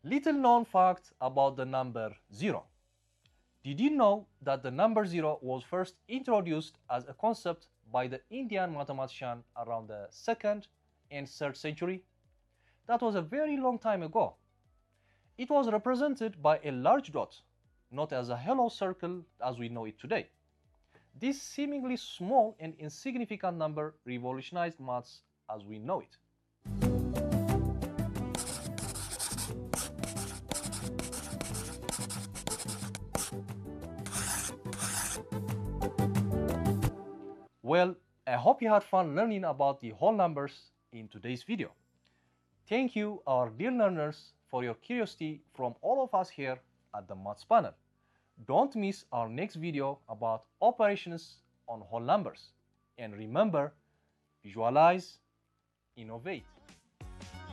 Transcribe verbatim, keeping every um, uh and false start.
Little known fact about the number zero. Did you know that the number zero was first introduced as a concept by the Indian mathematician around the second and third century? That was a very long time ago. It was represented by a large dot, not as a hollow circle as we know it today. This seemingly small and insignificant number revolutionized maths as we know it. Well, I hope you had fun learning about the whole numbers in today's video. Thank you, our dear learners, for your curiosity from all of us here at the Maths Panel. Don't miss our next video about operations on whole numbers. And remember, visualize, innovate.